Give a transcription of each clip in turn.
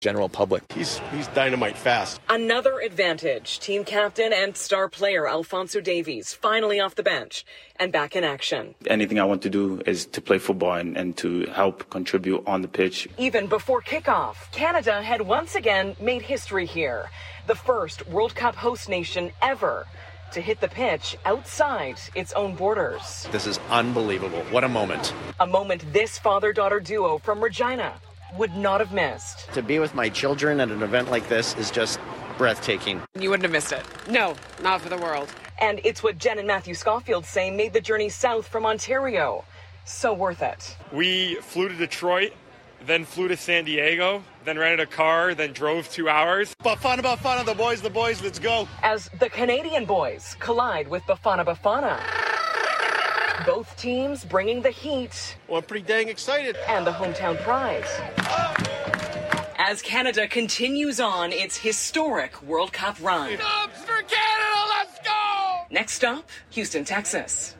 general public. He's dynamite fast. Another advantage. Team captain and star player Alphonso Davies finally off the bench and back in action. Anything I want to do is to play football and to help contribute on the pitch. Even before kickoff, Canada had once again made history here. The first World Cup host nation ever to hit the pitch outside its own borders. This is unbelievable. What a moment. A moment this father-daughter duo from Regina would not have missed. To be with my children at an event like this is just breathtaking. You wouldn't have missed it. No, not for the world. And it's what Jen and Matthew Schofield say made the journey south from Ontario so worth it. We flew to Detroit, then flew to San Diego, then rented a car, then drove 2 hours. Bafana Bafana, the boys, let's go. As the Canadian boys collide with Bafana Bafana. Both teams bringing the heat. Well, I'm pretty dang excited. And the hometown pride. As Canada continues on its historic World Cup run. Dubs for Canada, let's go! Next stop, Houston, Texas.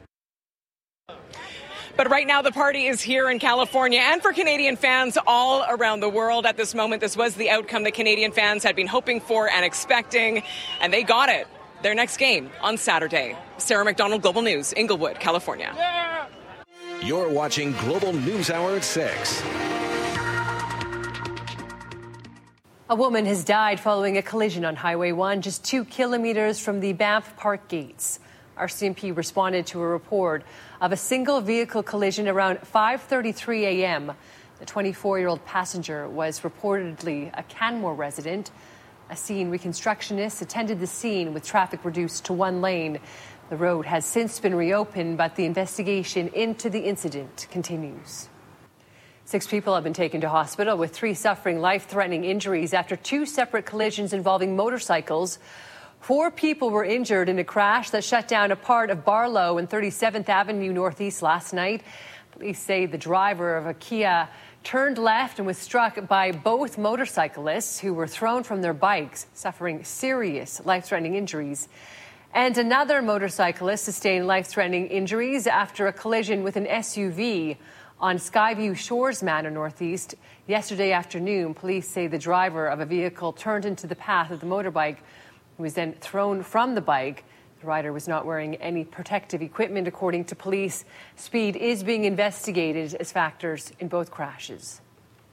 But right now, the party is here in California and for Canadian fans all around the world at this moment. This was the outcome that Canadian fans had been hoping for and expecting, and they got it. Their next game on Saturday. Sarah McDonald, Global News, Inglewood, California. Yeah. You're watching Global News Hour at 6. A woman has died following a collision on Highway 1 just 2 kilometers from the Banff Park gates. RCMP responded to a report of a single vehicle collision around 5:33 a.m. The 24-year-old passenger was reportedly a Canmore resident. A scene reconstructionist attended the scene with traffic reduced to 1 lane. The road has since been reopened, but the investigation into the incident continues. 6 people have been taken to hospital, with 3 suffering life-threatening injuries after 2 separate collisions involving motorcycles. 4 people were injured in a crash that shut down a part of Barlow and 37th Avenue Northeast last night. Police say the driver of a Kia turned left and was struck by both motorcyclists who were thrown from their bikes, suffering serious life-threatening injuries. And another motorcyclist sustained life-threatening injuries after a collision with an SUV on Skyview Shores Manor Northeast. Yesterday afternoon, police say the driver of a vehicle turned into the path of the motorbike. He was then thrown from the bike. The rider was not wearing any protective equipment, according to police. Speed is being investigated as factors in both crashes.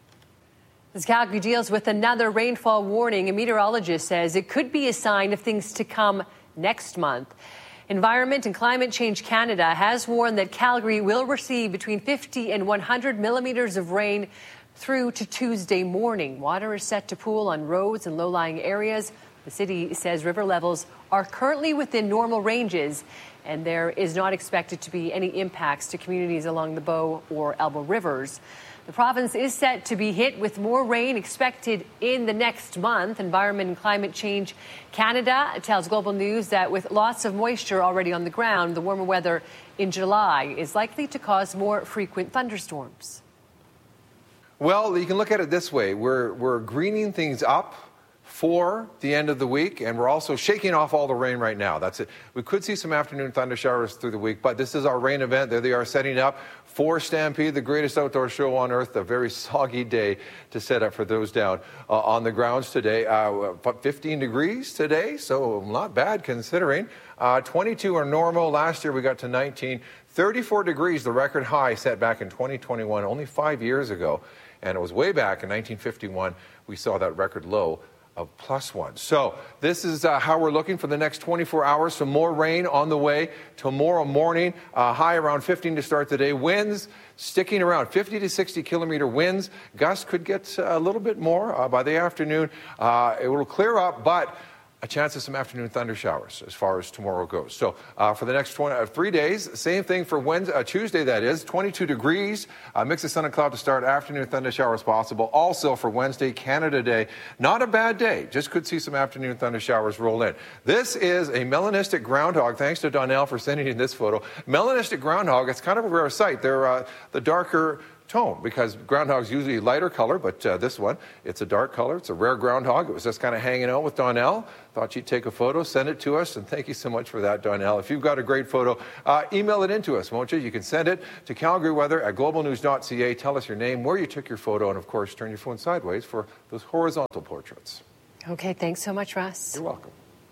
As Calgary deals with another rainfall warning, a meteorologist says it could be a sign of things to come next month. Environment and Climate Change Canada has warned that Calgary will receive between 50 and 100 millimeters of rain through to Tuesday morning. Water is set to pool on roads and low-lying areas. The city says river levels are currently within normal ranges, and there is not expected to be any impacts to communities along the Bow or Elbow rivers. The province is set to be hit with more rain expected in the next month. Environment and Climate Change Canada tells Global News that with lots of moisture already on the ground, the warmer weather in July is likely to cause more frequent thunderstorms. Well, you can look at it this way. We're greening things up for the end of the week, and we're also shaking off all the rain right now. That's it. We could see some afternoon thunder showers through the week, but this is our rain event. There they are setting up for Stampede, the greatest outdoor show on earth. A very soggy day to set up for those down on the grounds today. 15 degrees today, so not bad considering. 22 are normal. Last year we got to 19. 34 degrees, the record high set back in 2021, only 5 years ago. And it was way back in 1951 we saw that record low of +1. So this is how we're looking for the next 24 hours. Some more rain on the way tomorrow morning. High around 15 to start the day. Winds sticking around 50 to 60 kilometer winds. Gusts could get a little bit more by the afternoon. It will clear up, but a chance of some afternoon thunder showers as far as tomorrow goes. So for the next 3 days, same thing for Tuesday, that is, 22 degrees, mix of sun and cloud to start, afternoon thunder showers possible. Also for Wednesday, Canada Day, not a bad day, just could see some afternoon thunder showers roll in. This is a melanistic groundhog. Thanks to Donnell for sending in this photo. Melanistic groundhog, it's kind of a rare sight. They're the darker tone, because groundhog's usually lighter color, but this one, it's a dark color. It's a rare groundhog. It was just kind of hanging out with Donnell. Thought she'd take a photo, send it to us, and thank you so much for that, Donnell. If you've got a great photo, email it in to us, won't you? You can send it to calgaryweather@globalnews.ca. Tell us your name, where you took your photo, and of course, turn your phone sideways for those horizontal portraits. Okay, thanks so much, Russ. You're welcome.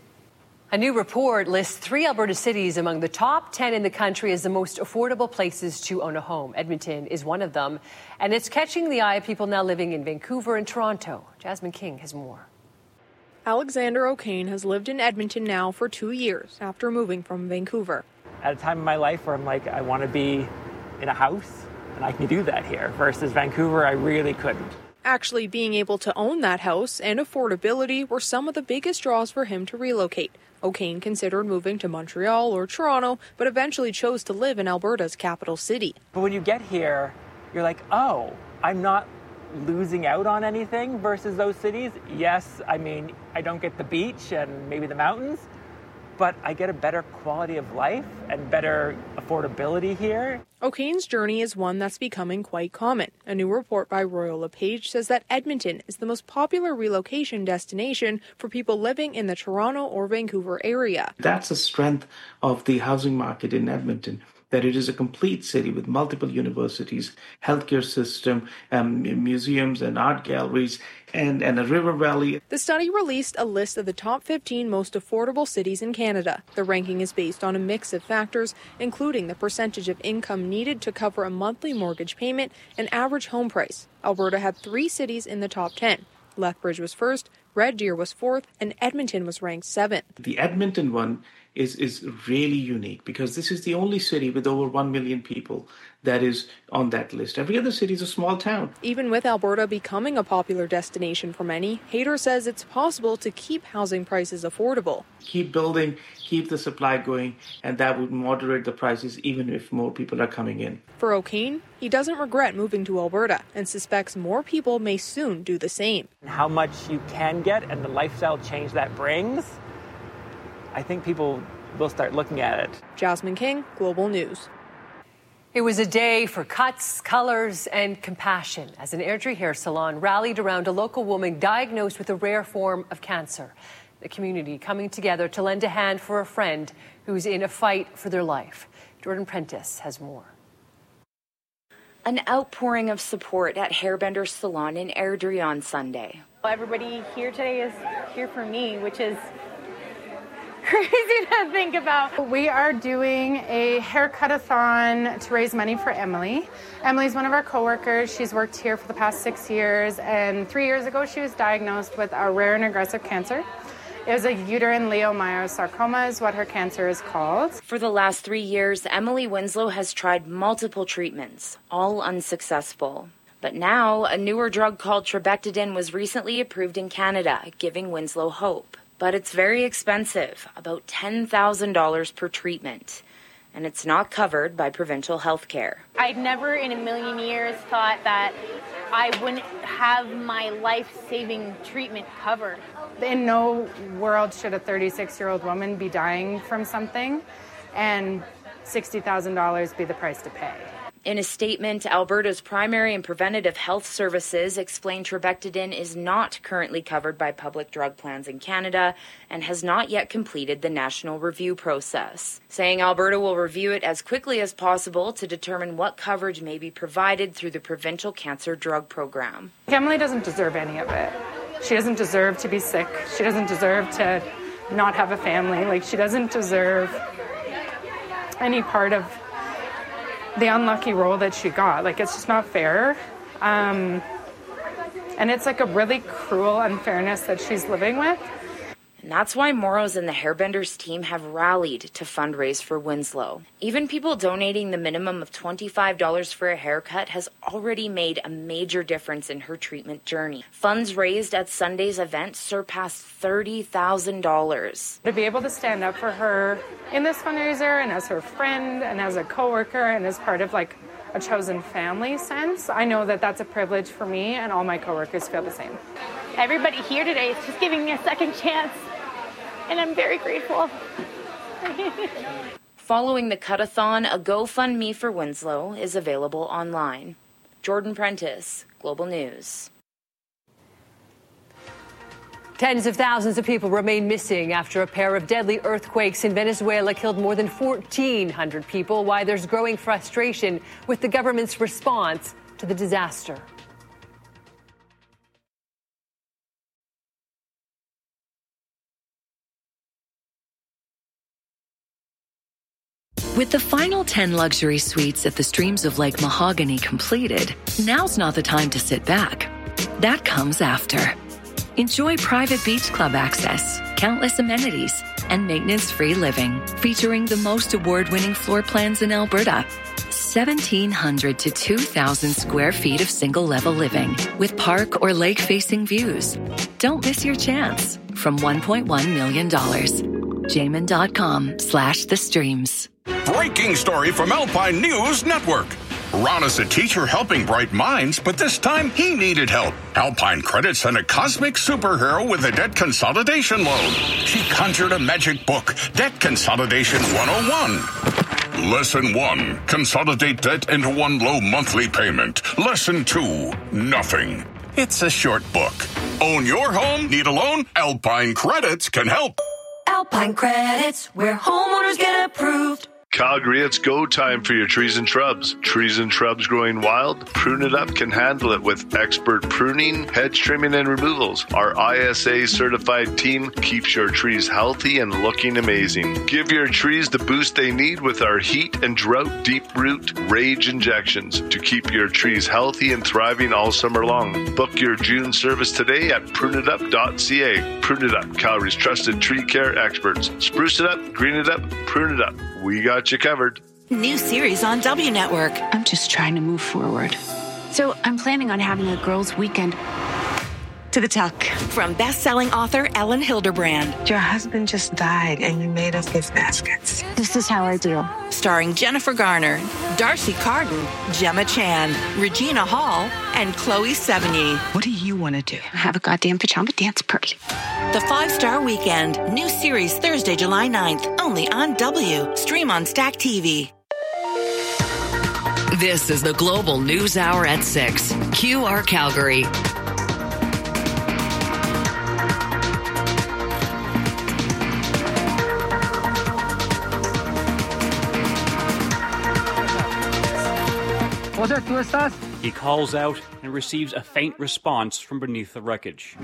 A new report lists 3 Alberta cities among the top 10 in the country as the most affordable places to own a home. Edmonton is one of them, and it's catching the eye of people now living in Vancouver and Toronto. Jasmine King has more. Alexander O'Kane has lived in Edmonton now for 2 years after moving from Vancouver. At a time in my life where I'm like, I want to be in a house, and I can do that here, versus Vancouver, I really couldn't. Actually being able to own that house and affordability were some of the biggest draws for him to relocate. O'Kane considered moving to Montreal or Toronto, but eventually chose to live in Alberta's capital city. But when you get here, you're like, oh, I'm not losing out on anything versus those cities. Yes, I mean, I don't get the beach and maybe the mountains, but I get a better quality of life and better affordability here. O'Kane's journey is one that's becoming quite common. A new report by Royal LePage says that Edmonton is the most popular relocation destination for people living in the Toronto or Vancouver area. That's the strength of the housing market in Edmonton, that it is a complete city with multiple universities, healthcare system, museums and art galleries, and a river valley. The study released a list of the top 15 most affordable cities in Canada. The ranking is based on a mix of factors, including the percentage of income needed to cover a monthly mortgage payment and average home price. Alberta had 3 cities in the top 10. Lethbridge was first, Red Deer was fourth, and Edmonton was ranked 7th. The Edmonton one is really unique because this is the only city with over 1 million people that is on that list. Every other city is a small town. Even with Alberta becoming a popular destination for many, Hayter says it's possible to keep housing prices affordable. Keep building, keep the supply going, and that would moderate the prices even if more people are coming in. For O'Kane, he doesn't regret moving to Alberta and suspects more people may soon do the same. How much you can get and the lifestyle change that brings, I think people will start looking at it. Jasmine King, Global News. It was a day for cuts, colors, and compassion as an Airdrie hair salon rallied around a local woman diagnosed with a rare form of cancer. The community coming together to lend a hand for a friend who's in a fight for their life. Jordan Prentice has more. An outpouring of support at Hairbender Salon in Airdrie on Sunday. Everybody here today is here for me, which is crazy to think about. We are doing a haircut-a-thon to raise money for Emily. Emily's one of our coworkers. She's worked here for the past 6 years, and 3 years ago she was diagnosed with a rare and aggressive cancer. It was a uterine leiomyosarcoma is what her cancer is called. For the last 3 years, Emily Winslow has tried multiple treatments, all unsuccessful. But now, a newer drug called trabectedin was recently approved in Canada, giving Winslow hope. But it's very expensive, about $10,000 per treatment, and it's not covered by provincial health care. I'd never in a million years thought that I wouldn't have my life-saving treatment covered. In no world should a 36-year-old woman be dying from something and $60,000 be the price to pay. In a statement, Alberta's Primary and Preventative Health Services explained trabectedin is not currently covered by public drug plans in Canada and has not yet completed the national review process, saying Alberta will review it as quickly as possible to determine what coverage may be provided through the provincial cancer drug program. Emily doesn't deserve any of it. She doesn't deserve to be sick. She doesn't deserve to not have a family. She doesn't deserve any part of the unlucky role that she got. It's just not fair. And it's a really cruel unfairness that she's living with. And that's why Moros and the Hairbenders team have rallied to fundraise for Winslow. Even people donating the minimum of $25 for a haircut has already made a major difference in her treatment journey. Funds raised at Sunday's event surpassed $30,000. To be able to stand up for her in this fundraiser and as her friend and as a coworker and as part of a chosen family sense, I know that that's a privilege for me, and all my coworkers feel the same. Everybody here today is just giving me a second chance, and I'm very grateful. Following the cut-a-thon, a GoFundMe for Winslow is available online. Jordan Prentice, Global News. Tens of thousands of people remain missing after a pair of deadly earthquakes in Venezuela killed more than 1,400 people, while there's growing frustration with the government's response to the disaster. With the final 10 luxury suites at the Streams of Lake Mahogany completed, now's not the time to sit back. That comes after. Enjoy private beach club access, countless amenities, and maintenance-free living, featuring the most award-winning floor plans in Alberta. 1,700 to 2,000 square feet of single-level living with park or lake-facing views. Don't miss your chance. From $1.1 million. Jamin.com/the streams. Breaking story from Alpine News Network. Ron is a teacher helping bright minds, but this time he needed help. Alpine Credit sent a cosmic superhero with a debt consolidation loan. She conjured a magic book, Debt Consolidation 101. Lesson 1, consolidate debt into one low monthly payment. Lesson 2, nothing. It's a short book. Own your home? Need a loan? Alpine Credits can help. Alpine Credits, where homeowners get approved. Calgary, it's go time for your trees and shrubs. Trees and shrubs growing wild? Prune It Up can handle it with expert pruning, hedge trimming, and removals. Our ISA certified team keeps your trees healthy and looking amazing. Give your trees the boost they need with our heat and drought deep root rage injections to keep your trees healthy and thriving all summer long. Book your June service today at pruneitup.ca. Prune It Up, Calgary's trusted tree care experts. Spruce it up, green it up, prune it up. We got you covered. New series on W Network. I'm just trying to move forward. So I'm planning on having a girls' weekend. To the tuck. From best-selling author Ellen Hilderbrand. Your husband just died and you made us gift baskets. This is how I do. Starring Jennifer Garner, Darcy Carden, Gemma Chan, Regina Hall, and Chloe Sevigny. What do you want to do? Have a goddamn pajama dance party. The 5-Star Weekend. New series Thursday, July 9th. Only on W. Stream on Stack TV. This is the Global News Hour at 6. QR Calgary. He calls out and receives a faint response from beneath the wreckage.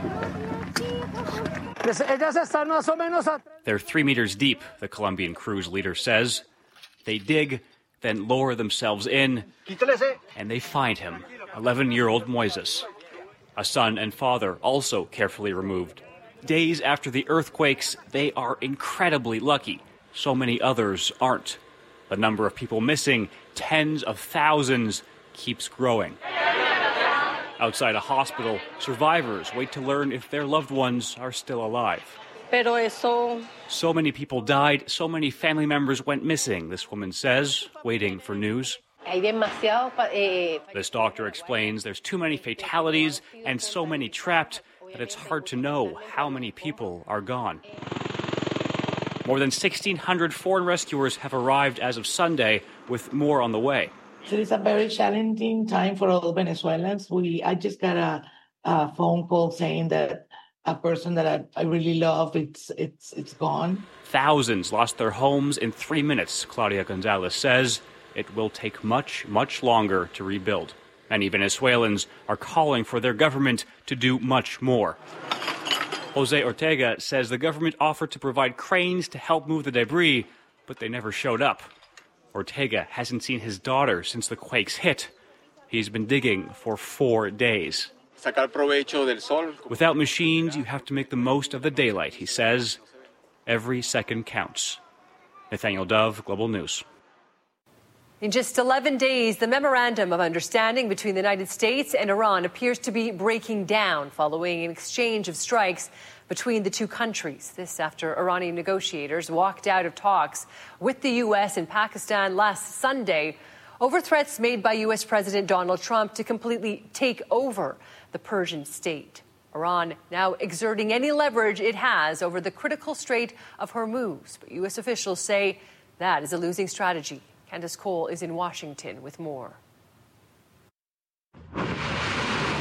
They're 3 meters deep, the Colombian crew's leader says. They dig, then lower themselves in, and they find him, 11-year-old Moises. A son and father also carefully removed. Days after the earthquakes, they are incredibly lucky. So many others aren't. The number of people missing, tens of thousands, keeps growing. Outside a hospital, survivors wait to learn if their loved ones are still alive. So many people died, so many family members went missing, this woman says, waiting for news. This doctor explains there's too many fatalities and so many trapped that it's hard to know how many people are gone. More than 1,600 foreign rescuers have arrived as of Sunday, with more on the way. So it's a very challenging time for all Venezuelans. I just got a phone call saying that a person that I really love, it's gone. Thousands lost their homes in 3 minutes, Claudia Gonzalez says. It will take much, much longer to rebuild. Many Venezuelans are calling for their government to do much more. Jose Ortega says the government offered to provide cranes to help move the debris, but they never showed up. Ortega hasn't seen his daughter since the quakes hit. He's been digging for 4 days. Without machines, you have to make the most of the daylight, he says. Every second counts. Nathaniel Dove, Global News. In just 11 days, the memorandum of understanding between the United States and Iran appears to be breaking down following an exchange of strikes between the two countries. This after Iranian negotiators walked out of talks with the U.S. and Pakistan last Sunday over threats made by U.S. President Donald Trump to completely take over the Persian state. Iran now exerting any leverage it has over the critical Strait of Hormuz. But U.S. officials say that is a losing strategy. Candace Cole is in Washington with more.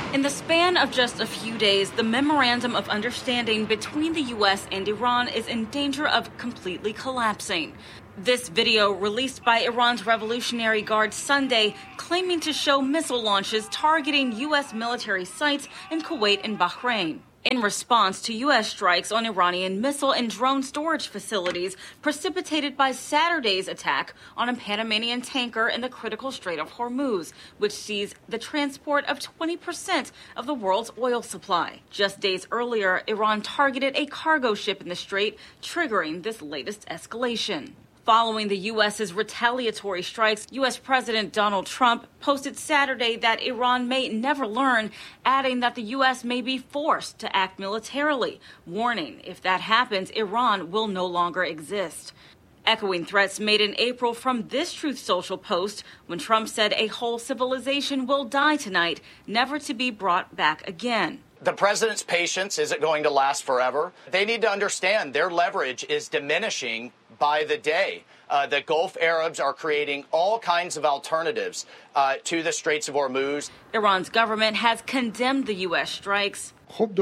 In the span of just a few days, the memorandum of understanding between the U.S. and Iran is in danger of completely collapsing. This video, released by Iran's Revolutionary Guard Sunday, claiming to show missile launches targeting U.S. military sites in Kuwait and Bahrain, in response to U.S. strikes on Iranian missile and drone storage facilities precipitated by Saturday's attack on a Panamanian tanker in the critical Strait of Hormuz, which sees the transport of 20% of the world's oil supply. Just days earlier, Iran targeted a cargo ship in the strait, triggering this latest escalation. Following the U.S.'s retaliatory strikes, U.S. President Donald Trump posted Saturday that Iran may never learn, adding that the U.S. may be forced to act militarily, warning if that happens, Iran will no longer exist. Echoing threats made in April from this Truth Social post when Trump said a whole civilization will die tonight, never to be brought back again. The president's patience isn't going to last forever. They need to understand their leverage is diminishing by the day. The Gulf Arabs are creating all kinds of alternatives to the Straits of Hormuz. Iran's government has condemned the U.S. strikes.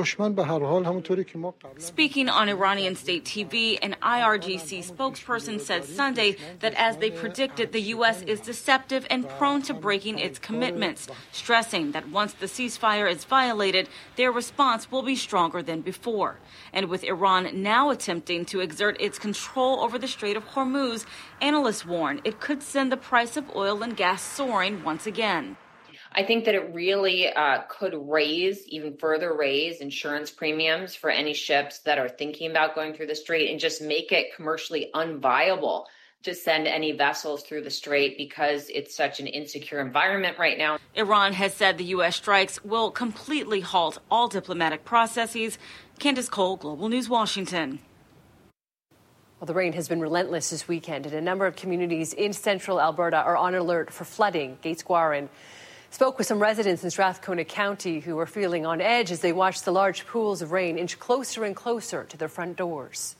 Speaking on Iranian state TV, an IRGC spokesperson said Sunday that as they predicted, the U.S. is deceptive and prone to breaking its commitments, stressing that once the ceasefire is violated, their response will be stronger than before. And with Iran now attempting to exert its control over the Strait of Hormuz, analysts warn it could send the price of oil and gas soaring once again. I think that it really could even further raise insurance premiums for any ships that are thinking about going through the strait and just make it commercially unviable to send any vessels through the strait because it's such an insecure environment right now. Iran has said the U.S. strikes will completely halt all diplomatic processes. Candace Cole, Global News, Washington. Well, the rain has been relentless this weekend, and a number of communities in central Alberta are on alert for flooding. Gates Guarin spoke with some residents in Strathcona County who are feeling on edge as they watch the large pools of rain inch closer and closer to their front doors.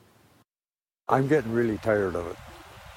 I'm getting really tired of it.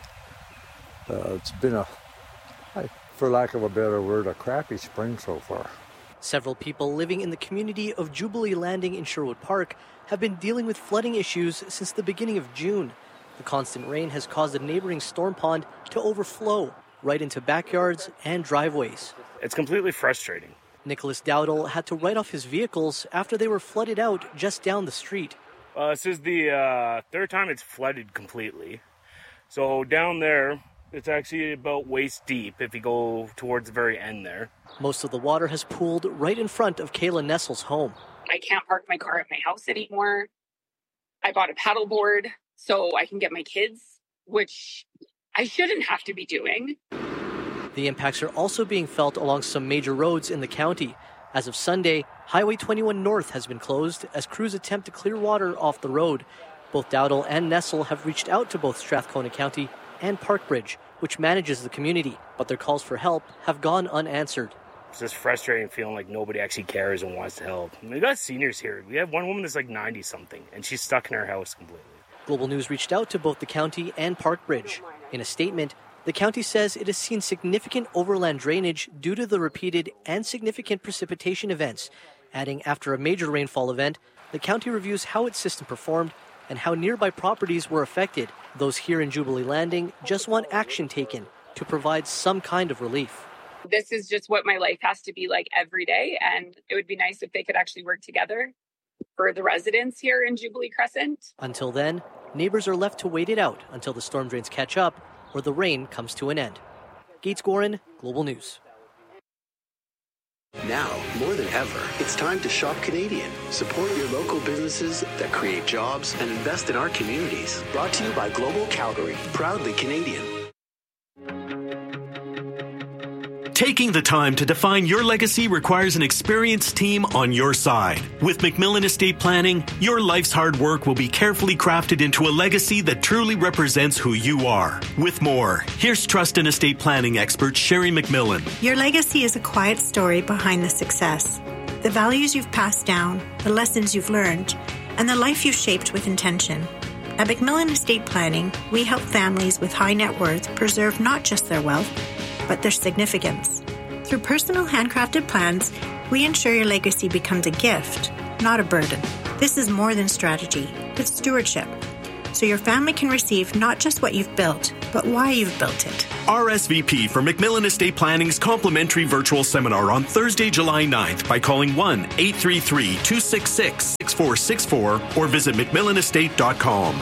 It's been for lack of a better word, a crappy spring so far. Several people living in the community of Jubilee Landing in Sherwood Park have been dealing with flooding issues since the beginning of June. The constant rain has caused a neighboring storm pond to overflow right into backyards and driveways. It's completely frustrating. Nicholas Dowdle had to write off his vehicles after they were flooded out just down the street. This is the third time it's flooded completely. So down there, it's actually about waist deep if you go towards the very end there. Most of the water has pooled right in front of Kayla Nestle's home. I can't park my car at my house anymore. I bought a paddleboard so I can get my kids, which I shouldn't have to be doing. The impacts are also being felt along some major roads in the county. As of Sunday, Highway 21 North has been closed as crews attempt to clear water off the road. Both Dowdle and Nestle have reached out to both Strathcona County and Parkbridge, which manages the community, but their calls for help have gone unanswered. It's just frustrating feeling like nobody actually cares and wants to help. We got seniors here. We have one woman that's like 90-something, and she's stuck in her house completely. Global News reached out to both the county and Parkbridge. In a statement, the county says it has seen significant overland drainage due to the repeated and significant precipitation events, adding after a major rainfall event, the county reviews how its system performed and how nearby properties were affected. Those here in Jubilee Landing just want action taken to provide some kind of relief. This is just what my life has to be like every day, and it would be nice if they could actually work together for the residents here in Jubilee Crescent. Until then, neighbors are left to wait it out until the storm drains catch up or the rain comes to an end. Gates Gorin, Global News. Now, more than ever, it's time to shop Canadian. Support your local businesses that create jobs and invest in our communities. Brought to you by Global Calgary, proudly Canadian. Taking the time to define your legacy requires an experienced team on your side. With McMillan Estate Planning, your life's hard work will be carefully crafted into a legacy that truly represents who you are. With more, here's trust and estate planning expert Sherry McMillan. Your legacy is a quiet story behind the success. The values you've passed down, the lessons you've learned, and the life you've shaped with intention. At McMillan Estate Planning, we help families with high net worth preserve not just their wealth, but their significance. Through personal handcrafted plans, we ensure your legacy becomes a gift, not a burden. This is more than strategy, it's stewardship. So your family can receive not just what you've built, but why you've built it. RSVP for McMillan Estate Planning's complimentary virtual seminar on Thursday, July 9th by calling 1-833-266-6464 or visit McMillanestate.com.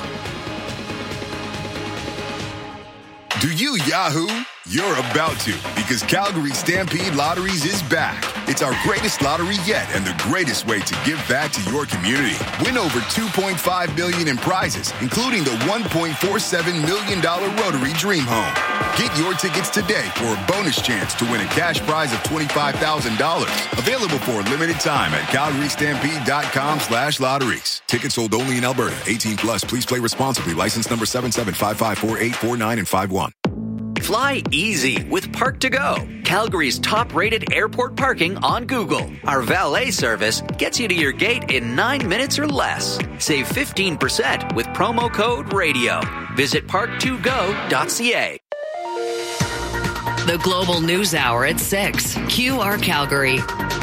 Do you Yahoo? You're about to, because Calgary Stampede Lotteries is back. It's our greatest lottery yet and the greatest way to give back to your community. Win over $2.5 million in prizes, including the $1.47 million Rotary Dream Home. Get your tickets today for a bonus chance to win a cash prize of $25,000. Available for a limited time at CalgaryStampede.com/lotteries. Tickets sold only in Alberta. 18 plus. Please play responsibly. License number 77554849 and 51. Fly easy with Park2Go, Calgary's top-rated airport parking on Google. Our valet service gets you to your gate in 9 minutes or less. Save 15% with promo code RADIO. Visit park2go.ca. The Global News Hour at 6. QR Calgary.